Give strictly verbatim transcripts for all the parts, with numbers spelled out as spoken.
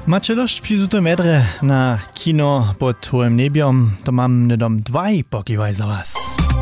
Macie dość przyzutym wedre na kino pod twoim nebiom, to mam nedom dwaj pokiwaj za was.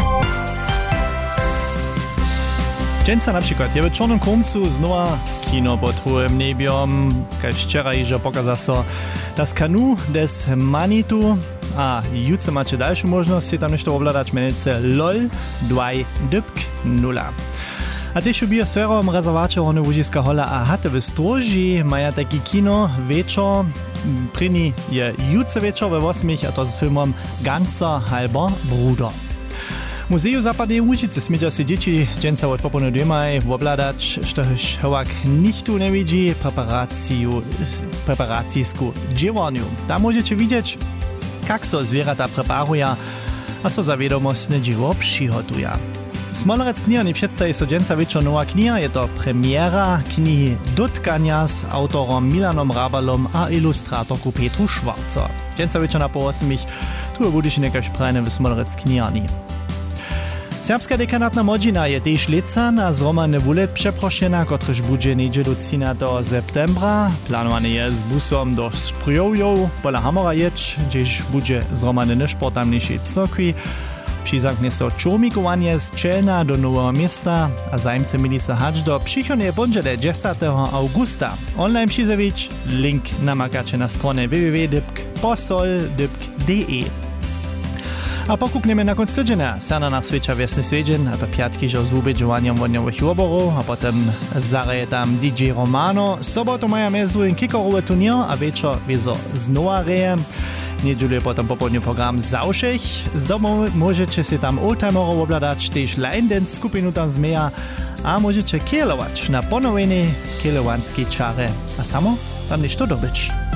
Dżęca na przykład je w Czarnym Krumcu znowa kino pod twoim nebiom, kaj wczoraj iżo pokazał so das Kanu des Manitu, a jutro macie dalszą możliwość się tam jeszcze obladać, mianowicie LOL dwa null. A też w biosferowym rezerwacie Horny Łužiska hola a hatte w Stroži maja taki kino wieczor. Pryni je jutro wieczor we osmich, a to z filmem Ganzer halber Bruder. W Muzeju Zapadnej Łužicy smieją się dzieci dżęca od popoludnia dymaj obladać, sztoż hołak nichtu nie widzi preparacyjsku dziewarniu. Tam możecie widzieć, jak so zwierzęta preparują, a so za wiadomostne dzieło przygotuje. Smolerec kniha nie przedstawi so dżęca wieczor nowa kniha, je to premiera knihy Dotkania z autorom Milanom Rabalom a ilustratorku Petru Schwarzer. Dżęca wieczor na po osmich, tu budyš nekaž prajne w Smolerec knihani. Serbska dekanatna modzina je tež leca na zromadny wulet przeproszena, kotryż budże niedzielu trzynastego septembra. Planowany je z busom do Sprjovjov, pola Hamora jeć, gdzieś budże zromadny nešport tamniejszej cokwi. Přizakne so čomikowanie z Čelna do Nowego Miasta, a zajmce mieli se hać do przychodnej ponedźele dziesiątego augusta. Online přizavić, link namakacie na stronie w w w kropka dybk posol kropka d e. A pokukneme na konc tydzienia. Serna nach sweča Vesny Svedžin, a to piatki žo z ubedžovanjem vodňových oborov, a potom zaraje tam D J Romano. Sobotu maja mezi druhým kickerové turnier a večer wiezo znova reje. Niedzielu je potom popoludnju program Zaušech. Z domov môžete si tam oldtimerov obladać, tež line dance skupinu tam zmeja a môžete kielować na ponovenej kielovanskej čare. A samo tam nešto dobyć.